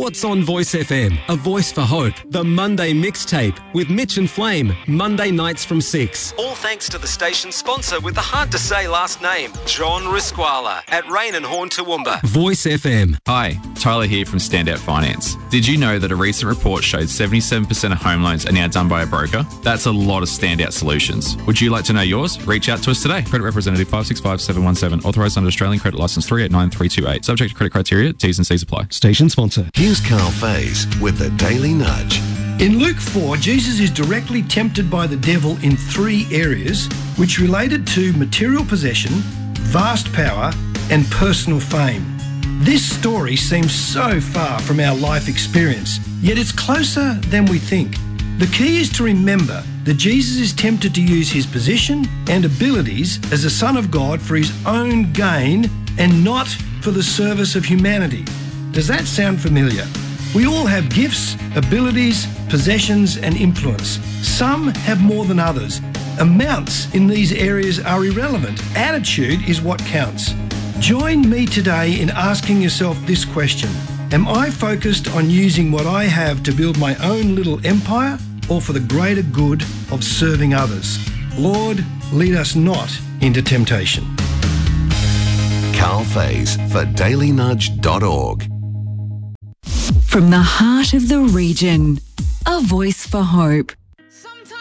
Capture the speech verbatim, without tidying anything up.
What's on Voice F M? A Voice for Hope. The Monday mixtape with Mitch and Flame. Monday nights from six. All thanks to the station's sponsor with the hard-to-say last name, John Risquala at Rain and Horn Toowoomba. Voice F M. Hi, Tyler here from Standout Finance. Did you know that a recent report showed seventy-seven percent of home loans are now done by a broker? That's a lot of standout solutions. Would you like to know yours? Reach out to us today. Credit representative five six five seven one seven. Authorised under Australian Credit Licence three eight nine three two eight. Subject to credit criteria. T's and C's apply. Station sponsor. Here's Carl Faze with the Daily Nudge. In Luke four, Jesus is directly tempted by the devil in three areas which related to material possession, vast power, and personal fame. This story seems so far from our life experience, yet it's closer than we think. The key is to remember that Jesus is tempted to use his position and abilities as a Son of God for his own gain and not for the service of humanity. Does that sound familiar? We all have gifts, abilities, possessions, and influence. Some have more than others. Amounts in these areas are irrelevant. Attitude is what counts. Join me today in asking yourself this question. Am I focused on using what I have to build my own little empire or for the greater good of serving others? Lord, lead us not into temptation. Carl Faze for daily nudge dot org. From the heart of the region, a voice for hope.